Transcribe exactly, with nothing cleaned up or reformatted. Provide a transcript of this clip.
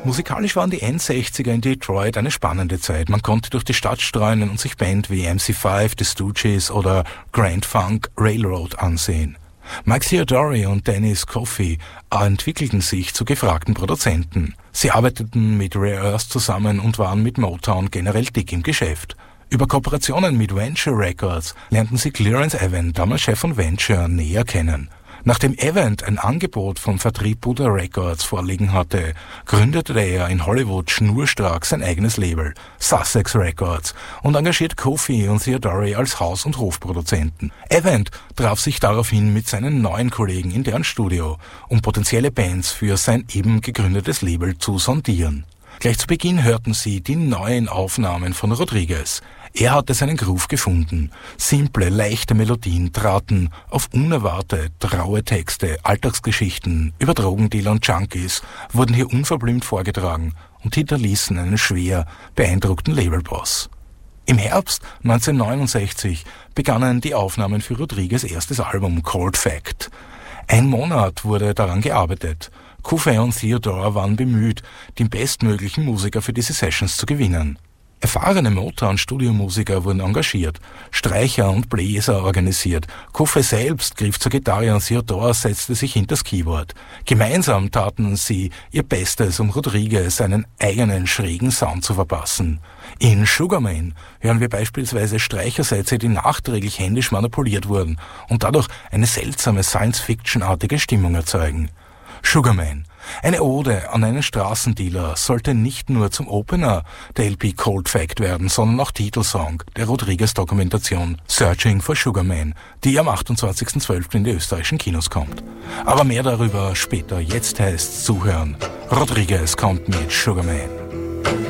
Musikalisch waren die Endsechziger in Detroit eine spannende Zeit. Man konnte durch die Stadt streunen und sich Band wie M C fünf, The Stooges oder Grand Funk Railroad ansehen. Mike Theodore und Dennis Coffey entwickelten sich zu gefragten Produzenten. Sie arbeiteten mit Rare Earth zusammen und waren mit Motown generell dick im Geschäft. Über Kooperationen mit Venture Records lernten sie Clarence Avant, damals Chef von Venture, näher kennen. Nachdem Avant ein Angebot vom Vertrieb Buddha Records vorliegen hatte, gründete er in Hollywood schnurstracks sein eigenes Label, Sussex Records, und engagiert Coffey und Theodore als Haus- und Hofproduzenten. Avant traf sich daraufhin mit seinen neuen Kollegen in deren Studio, um potenzielle Bands für sein eben gegründetes Label zu sondieren. Gleich zu Beginn hörten sie die neuen Aufnahmen von Rodriguez. Er hatte seinen Groove gefunden. Simple, leichte Melodien traten auf unerwartet raue Texte, Alltagsgeschichten über Drogendealer und Junkies wurden hier unverblümt vorgetragen und hinterließen einen schwer beeindruckten Labelboss. Im Herbst neunzehnhundertneunundsechzig begannen die Aufnahmen für Rodriguez' erstes Album Cold Fact. Ein Monat wurde daran gearbeitet. Coffey und Theodore waren bemüht, den bestmöglichen Musiker für diese Sessions zu gewinnen. Erfahrene Motown-Studiomusiker wurden engagiert, Streicher und Bläser organisiert. Coffey selbst griff zur Gitarre und Theodore setzte sich hinters Keyboard. Gemeinsam taten sie ihr Bestes, um Rodriguez einen eigenen schrägen Sound zu verpassen. In Sugar Man hören wir beispielsweise Streichersätze, die nachträglich händisch manipuliert wurden und dadurch eine seltsame Science-Fiction-artige Stimmung erzeugen. Sugar Man, eine Ode an einen Straßendealer, sollte nicht nur zum Opener der L P Cold Fact werden, sondern auch Titelsong der Rodriguez-Dokumentation Searching for Sugar Man, die am achtundzwanzigsten zwölften in die österreichischen Kinos kommt. Aber mehr darüber später. Jetzt heißt's zuhören. Rodriguez kommt mit Sugar Man.